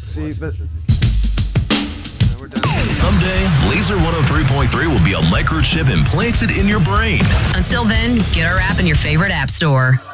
See, but we're done. Someday, Laser 103.3 will be a microchip implanted in your brain. Until then, get our app in your favorite app store.